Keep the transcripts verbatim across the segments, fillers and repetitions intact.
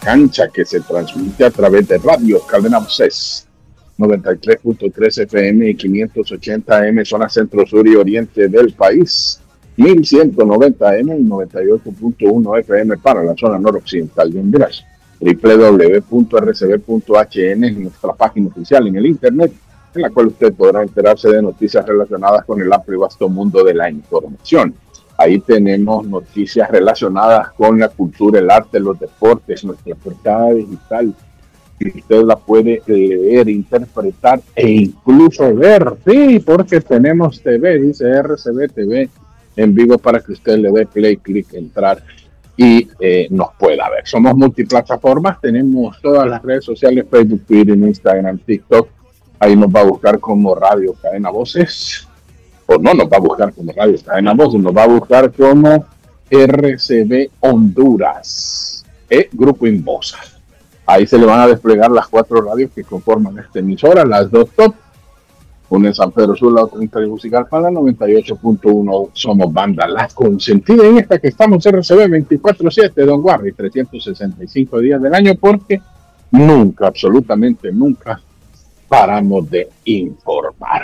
cancha, que se transmite a través de Radio Cadena Voces, noventa y tres punto tres F M y quinientos ochenta A M, zona centro, sur y oriente del país, mil ciento noventa A M y noventa y ocho punto uno F M para la zona noroccidental de Honduras. doble u doble u doble u punto r c b punto h n es nuestra página oficial en el internet, en la cual usted podrá enterarse de noticias relacionadas con el amplio y vasto mundo de la información. Ahí tenemos noticias relacionadas con la cultura, el arte, los deportes, nuestra portada digital, y usted la puede leer, interpretar e incluso ver. Sí, porque tenemos T V, dice R C B T V en vivo, para que usted le dé play, clic, entrar y eh, nos pueda ver. Somos multiplataformas, tenemos todas las redes sociales, Facebook, Twitter, Instagram, TikTok. Ahí nos va a buscar como Radio Cadena Voces. O no nos va a buscar como Radio Cadena Voces, nos va a buscar como R C B Honduras, e Grupo Inbosa. Ahí se le van a desplegar las cuatro radios que conforman esta emisora, las dos top, una en San Pedro Sula, otra en Tegucigalpa, la noventa y ocho punto uno. Somos banda La Consentida, en esta que estamos R C B veinticuatro siete, Don Warri, trescientos sesenta y cinco días del año, porque nunca, absolutamente nunca, paramos de informar.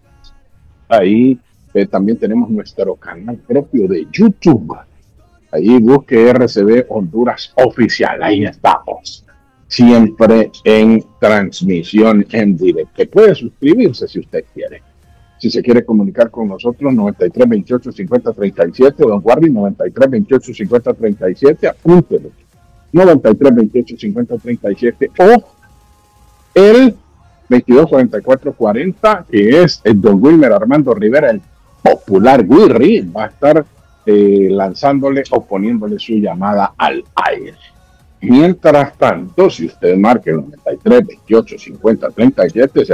Ahí eh, también tenemos nuestro canal propio de YouTube. Ahí busque R C B Honduras Oficial. Ahí estamos. Siempre en transmisión en directo. Puede suscribirse si usted quiere. Si se quiere comunicar con nosotros, noventa y tres veintiocho cincuenta treinta y siete, Don Warri, noventa y tres veintiocho cincuenta treinta y siete, apúntelo. noventa y tres veintiocho cincuenta treinta y siete o el veintidós cuarenta y cuatro cuarenta, que es el Don Wilmer Armando Rivera, el popular Wirri, va a estar eh, lanzándole o poniéndole su llamada al aire. Mientras tanto, si usted marca el noventa y tres veintiocho cincuenta treinta y siete, se